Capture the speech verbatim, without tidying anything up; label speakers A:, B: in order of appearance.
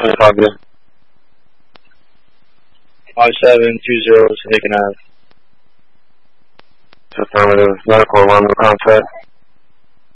A: twenty-five, yeah.
B: five seven two zero, Hicken Ave.
A: Affirmative. Medical alarm, no contact.